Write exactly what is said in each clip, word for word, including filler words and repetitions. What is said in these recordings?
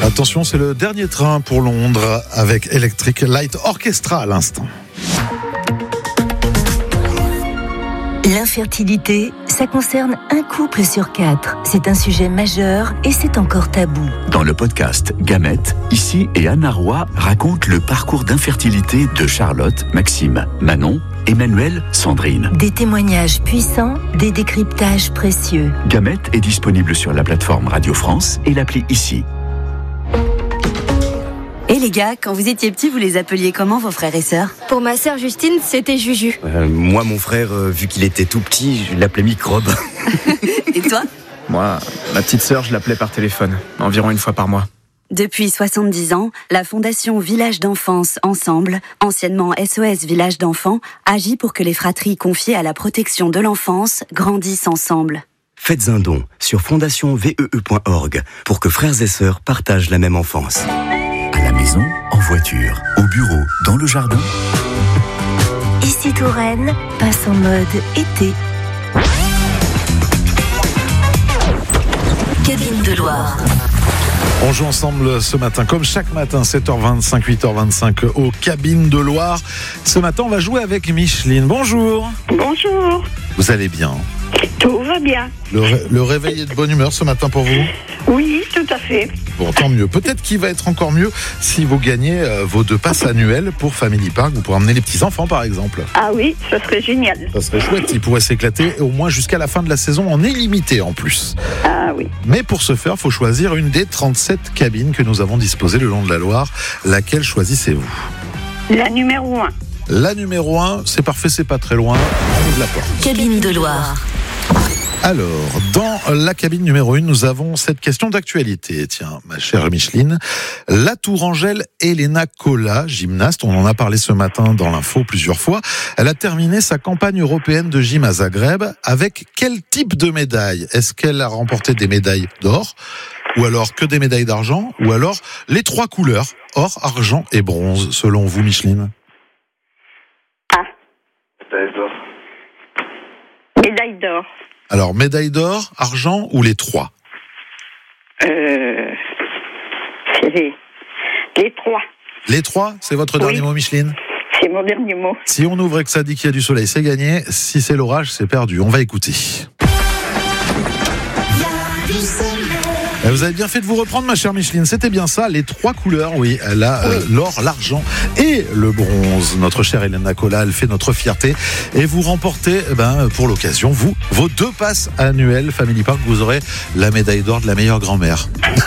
Attention, c'est le dernier train pour Londres avec Electric Light Orchestra à l'instant. L'infertilité, ça concerne un couple sur quatre. C'est un sujet majeur et c'est encore tabou. Dans le podcast Gamètes, ici et Anna Roy raconte le parcours d'infertilité de Charlotte, Maxime, Manon, Emmanuel, Sandrine. Des témoignages puissants, des décryptages précieux. Gamètes est disponible sur la plateforme Radio France et l'appli Ici. Et les gars, quand vous étiez petits, vous les appeliez comment vos frères et sœurs ? Pour ma sœur Justine, c'était Juju. Euh, moi, mon frère, euh, vu qu'il était tout petit, je l'appelais Microbe. Et toi ? Moi, ma petite sœur, je l'appelais par téléphone, environ une fois par mois. Depuis soixante-dix ans, la Fondation Village d'Enfance Ensemble, anciennement S O S Village d'Enfants, agit pour que les fratries confiées à la protection de l'enfance grandissent ensemble. Faites un don sur fondation v e e point org pour que frères et sœurs partagent la même enfance. À la maison, en voiture, au bureau, dans le jardin. Ici Touraine passe en mode été. Cabine de Loire. On joue ensemble ce matin, comme chaque matin, sept heures vingt-cinq, huit heures vingt-cinq, aux Cabines de Loire. Ce matin, on va jouer avec Micheline. Bonjour. Bonjour. Vous allez bien ? Tout va bien. Le, ré- le réveil est de bonne humeur ce matin pour vous ? Oui, tout à fait. Bon, tant mieux. Peut-être qu'il va être encore mieux si vous gagnez euh, vos deux passes annuelles pour Family Park. Vous pourrez emmener les petits-enfants, par exemple. Ah oui, ça serait génial. Ça serait chouette. Ils pourraient s'éclater au moins jusqu'à la fin de la saison en illimité en plus. Ah oui. Mais pour ce faire, il faut choisir une des trente-sept cabines que nous avons disposées le long de la Loire. Laquelle choisissez-vous ? La numéro un. La numéro un, c'est parfait, c'est pas très loin. On ouvre la porte. Cabine de Loire. Alors, dans la cabine numéro un, nous avons cette question d'actualité. Tiens, ma chère Micheline, la Tourangelle Elena Kola, gymnaste, on en a parlé ce matin dans l'info plusieurs fois, elle a terminé sa campagne européenne de gym à Zagreb avec quel type de médaille ? Est-ce qu'elle a remporté des médailles d'or ? Ou alors que des médailles d'argent ? Ou alors les trois couleurs, or, argent et bronze, selon vous, Micheline ? Ah. Médaille d'or. Médaille d'or. Alors, médaille d'or, argent ou les trois ? Euh, c'est les, les trois. Les trois, c'est votre Oui. dernier mot, Micheline ? C'est mon dernier mot. Si on ouvre et que ça dit qu'il y a du soleil, c'est gagné. Si c'est l'orage, c'est perdu. On va écouter. Vous avez bien fait de vous reprendre, ma chère Micheline. C'était bien ça, les trois couleurs, oui. Elle a euh, l'or, l'argent et le bronze. Notre chère Elena Kola, elle fait notre fierté. Et vous remportez, eh ben, pour l'occasion, vous, vos deux passes annuelles Family Park. Vous aurez la médaille d'or de la meilleure grand-mère.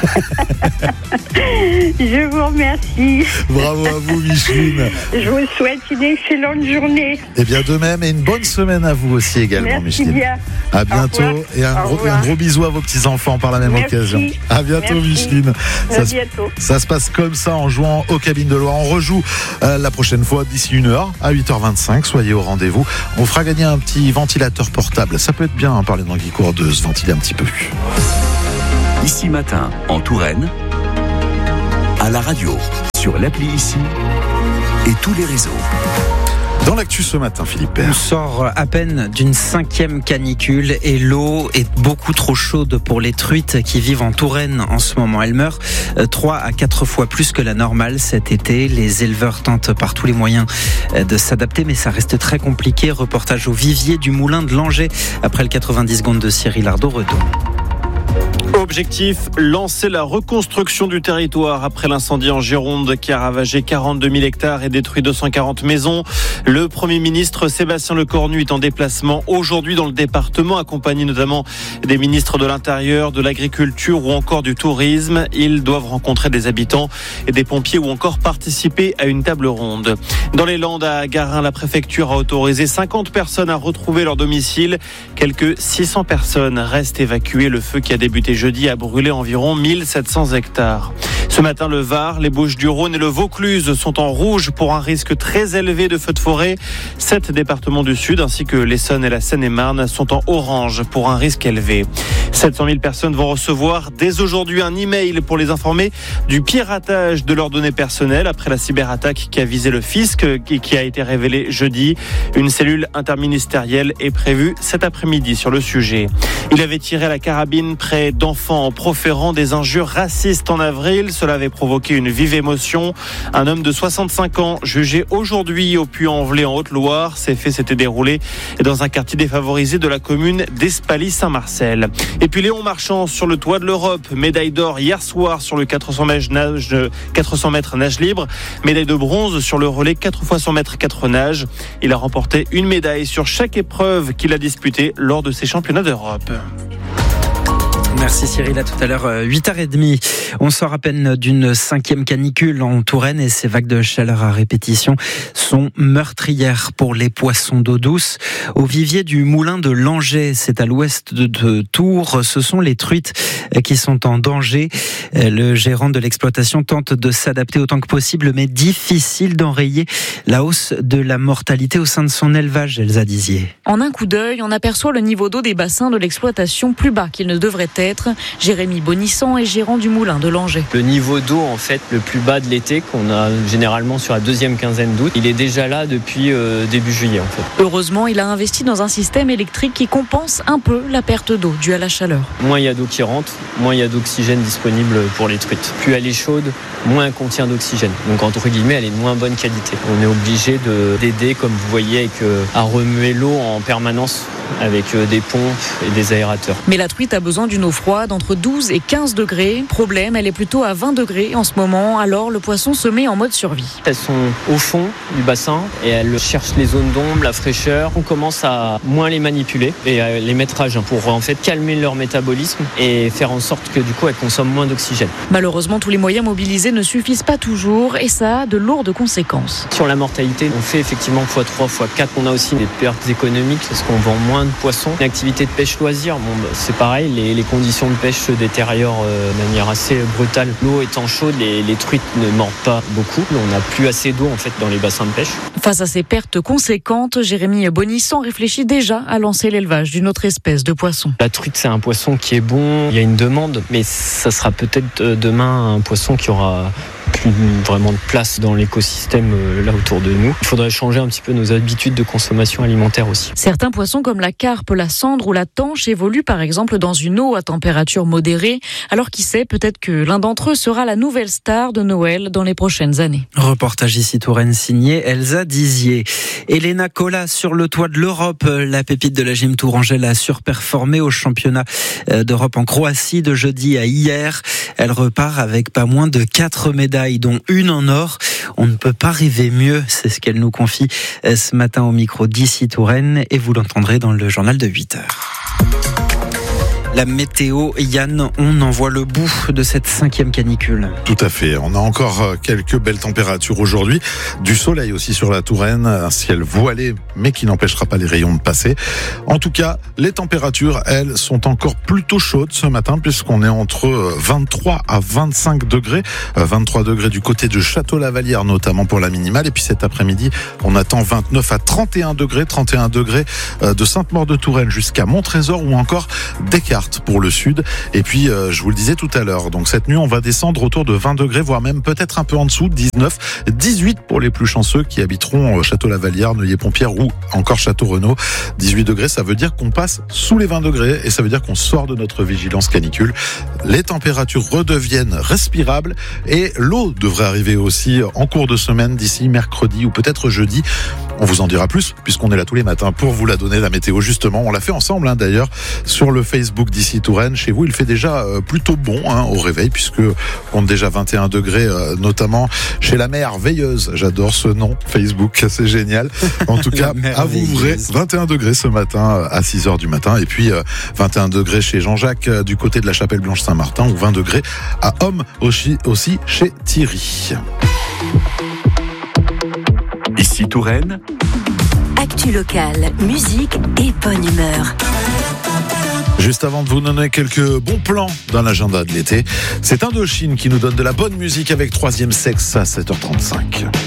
Je vous remercie. Bravo à vous, Micheline. Je vous souhaite une excellente journée. Et bien de même, et une bonne semaine à vous aussi également, Merci Micheline. bien. À bientôt. Au revoir. Et un Au gros, revoir. un gros bisou à vos petits-enfants par la même Merci. occasion. À bientôt, Merci. Micheline. À Ça, se- bientôt. ça se passe comme ça en jouant aux Cabines de Loire. On rejoue euh, la prochaine fois d'ici une heure à huit heures vingt-cinq. Soyez au rendez-vous. On fera gagner un petit ventilateur portable. Ça peut être bien, hein, par les Nangui Court de se ventiler un petit peu. Ici matin, en Touraine, à la radio, sur l'appli Ici et tous les réseaux. Dans l'actu ce matin, Philippe Père. On sort à peine d'une cinquième canicule et l'eau est beaucoup trop chaude pour les truites qui vivent en Touraine en ce moment. Elles meurent trois à quatre fois plus que la normale cet été. Les éleveurs tentent par tous les moyens de s'adapter, mais ça reste très compliqué. Reportage au vivier du moulin de Langeais après le quatre-vingt-dix secondes de Cyril Ardo-Redon. Objectif, lancer la reconstruction du territoire après l'incendie en Gironde qui a ravagé quarante-deux mille hectares et détruit deux cent quarante maisons. Le Premier ministre Sébastien Lecornu est en déplacement aujourd'hui dans le département, accompagné notamment des ministres de l'Intérieur, de l'Agriculture ou encore du Tourisme. Ils doivent rencontrer des habitants et des pompiers ou encore participer à une table ronde. Dans les Landes, à Garin, la préfecture a autorisé cinquante personnes à retrouver leur domicile. Quelques six cents personnes restent évacuées. Le feu qui a débuté jeudi a brûlé environ mille sept cents hectares. Ce matin, le Var, les Bouches-du-Rhône et le Vaucluse sont en rouge pour un risque très élevé de feux de forêt. Sept départements du Sud ainsi que l'Essonne et la Seine-et-Marne sont en orange pour un risque élevé. sept cent mille personnes vont recevoir dès aujourd'hui un email pour les informer du piratage de leurs données personnelles après la cyberattaque qui a visé le fisc et qui a été révélée jeudi. Une cellule interministérielle est prévue cet après-midi sur le sujet. Il avait tiré à la carabine près d'enfants en proférant des injures racistes en avril. Cela Cela avait provoqué une vive émotion. Un homme de soixante-cinq ans jugé aujourd'hui au Puy-en-Velay en Haute-Loire. Ces faits s'étaient déroulés dans un quartier défavorisé de la commune d'Espaly-Saint-Marcel. Et puis Léon Marchand sur le toit de l'Europe. Médaille d'or hier soir sur le quatre cents mètres nage, quatre cents mètres nage libre. Médaille de bronze sur le relais quatre fois cent mètres quatre nage. Il a remporté une médaille sur chaque épreuve qu'il a disputée lors de ces championnats d'Europe. Merci Cyril, à tout à l'heure, huit heures trente. On sort à peine d'une cinquième canicule en Touraine et ces vagues de chaleur à répétition sont meurtrières pour les poissons d'eau douce. Au vivier du moulin de Langeais, c'est à l'ouest de Tours, ce sont les truites qui sont en danger. Le gérant de l'exploitation tente de s'adapter autant que possible, mais difficile d'enrayer la hausse de la mortalité au sein de son élevage, Elsa Dizier. En un coup d'œil, on aperçoit le niveau d'eau des bassins de l'exploitation plus bas qu'il ne devrait être. Jérémy Bonissant est gérant du moulin de Langeais. Le niveau d'eau en fait le plus bas de l'été qu'on a généralement sur la deuxième quinzaine d'août, il est déjà là depuis euh, début juillet en fait. Heureusement, il a investi dans un système électrique qui compense un peu la perte d'eau due à la chaleur. Moins il y a d'eau qui rentre, moins il y a d'oxygène disponible pour les truites. Plus elle est chaude, moins elle contient d'oxygène. Donc entre guillemets, elle est de moins bonne qualité. On est obligé de, d'aider, comme vous voyez, avec, euh, à remuer l'eau en permanence avec euh, des pompes et des aérateurs. Mais la truite a besoin d'une eau froide entre douze et quinze degrés. Problème, elle est plutôt à vingt degrés en ce moment, alors le poisson se met en mode survie. Elles sont au fond du bassin et elles cherchent les zones d'ombre, la fraîcheur. On commence à moins les manipuler et à les mettre à jeun pour en fait calmer leur métabolisme et faire en sorte que du coup elles consomment moins d'oxygène. Malheureusement, tous les moyens mobilisés ne suffisent pas toujours et ça a de lourdes conséquences. Sur la mortalité, on fait effectivement fois trois, fois quatre. On a aussi des pertes économiques parce qu'on vend moins de poissons. Une activité de pêche loisir, bon, bah, c'est pareil, les, les conditions de pêche se détériorent euh, de manière assez brutale. L'eau étant chaude, les, les truites ne mordent pas beaucoup. On n'a plus assez d'eau en fait dans les bassins de pêche. Face à ces pertes conséquentes, Jérémy Bonissant réfléchit déjà à lancer l'élevage d'une autre espèce de poisson. La truite, c'est un poisson qui est bon, il y a une demande, mais ça sera peut-être demain un poisson qui aura plus vraiment de place dans l'écosystème là autour de nous. Il faudrait changer un petit peu nos habitudes de consommation alimentaire aussi. Certains poissons comme la carpe, la cendre ou la tanche évoluent par exemple dans une eau à température modérée. Alors qui sait, peut-être que l'un d'entre eux sera la nouvelle star de Noël dans les prochaines années. Reportage ici Touraine signé Elsa Dizier. Elena Cola sur le toit de l'Europe. La pépite de la gym tourangelle a surperformé au championnat d'Europe en Croatie de jeudi à hier. Elle repart avec pas moins de quatre médailles, dont une en or. On ne peut pas rêver mieux, c'est ce qu'elle nous confie ce matin au micro d'ici Touraine et vous l'entendrez dans le journal de huit heures. La météo, Yann, on en voit le bout de cette cinquième canicule. Tout à fait. On a encore quelques belles températures aujourd'hui. Du soleil aussi sur la Touraine. Un ciel voilé, mais qui n'empêchera pas les rayons de passer. En tout cas, les températures, elles, sont encore plutôt chaudes ce matin, puisqu'on est entre vingt-trois à vingt-cinq degrés. vingt-trois degrés du côté de Château-Lavallière, notamment pour la minimale. Et puis cet après-midi, on attend vingt-neuf à trente et un degrés. trente et un degrés de Sainte-Maure-de-Touraine jusqu'à Monttrésor ou encore Descartes pour le sud. Et puis, euh, je vous le disais tout à l'heure, donc cette nuit, on va descendre autour de vingt degrés, voire même peut-être un peu en dessous, dix-neuf, dix-huit pour les plus chanceux qui habiteront Château-Lavallière, Neuilly-Pompière ou encore Château-Renaud. dix-huit degrés, ça veut dire qu'on passe sous les vingt degrés et ça veut dire qu'on sort de notre vigilance canicule. Les températures redeviennent respirables et l'eau devrait arriver aussi en cours de semaine d'ici mercredi ou peut-être jeudi. On vous en dira plus puisqu'on est là tous les matins pour vous la donner, la météo justement. On l'a fait ensemble hein, d'ailleurs sur le Facebook d'ici Touraine. Chez vous, il fait déjà euh, plutôt bon hein, au réveil puisque on compte déjà vingt et un degrés, euh, notamment chez la mer veilleuse. J'adore ce nom, Facebook, c'est génial. En tout cas, à Vouvray, vingt et un degrés ce matin à six heures du matin. Et puis euh, vingt et un degrés chez Jean-Jacques euh, du côté de la Chapelle Blanche-Saint-Martin ou vingt degrés à Homme aussi, aussi chez Thierry. Ici Touraine. Actu locale, musique et bonne humeur. Juste avant de vous donner quelques bons plans dans l'agenda de l'été, c'est Indochine qui nous donne de la bonne musique avec Troisième Sexe à sept heures trente-cinq.